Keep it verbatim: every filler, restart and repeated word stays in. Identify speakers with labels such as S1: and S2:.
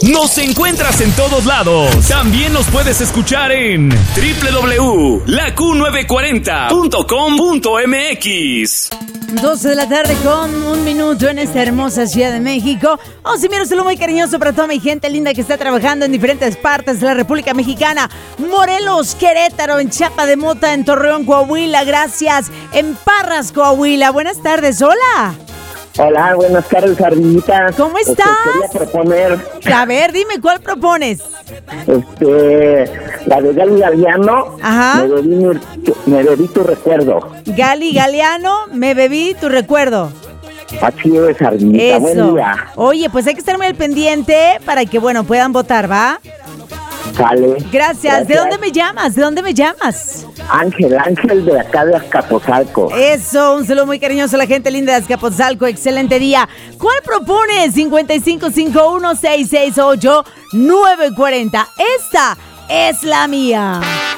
S1: Nos encuentras en todos lados. También nos puedes escuchar en doble u doble u doble u punto la Q nueve cuarenta punto com punto m x.
S2: doce de la tarde con un minuto en esta hermosa Ciudad de México. Oh, sí, mira, un saludo muy cariñoso para toda mi gente linda que está trabajando en diferentes partes de la República Mexicana. Morelos, Querétaro, en Chiapa de Mota, en Torreón, Coahuila, gracias. En Parras, Coahuila. Buenas tardes, hola.
S3: Hola, buenas tardes, Ardillita.
S2: ¿Cómo estás?
S3: Este, quería proponer...
S2: A ver, dime, ¿cuál propones?
S3: Este... La de Gali Galeano.
S2: Ajá.
S3: Me bebí, mi, me bebí tu recuerdo.
S2: Gali Galeano, me bebí tu recuerdo.
S3: Así es, Ardillita. Buen
S2: Eso.
S3: día.
S2: Oye, pues hay que estar muy al pendiente para que, bueno, puedan votar, ¿va?
S3: Sale.
S2: Gracias.
S3: Gracias.
S2: ¿De dónde me llamas? ¿De dónde me llamas?
S3: Ángel, Ángel de acá de Azcapotzalco.
S2: Eso, un saludo muy cariñoso a la gente linda de Azcapotzalco. Excelente día. ¿Cuál propones? cincuenta y cinco cincuenta y uno, seiscientos sesenta y ocho, nueve cuarenta. Esta es la mía.